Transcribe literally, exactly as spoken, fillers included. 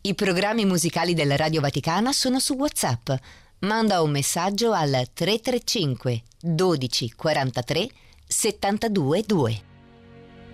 I programmi musicali della Radio Vaticana sono su WhatsApp. Manda un messaggio al tre tre cinque dodici quarantatré settantadue due.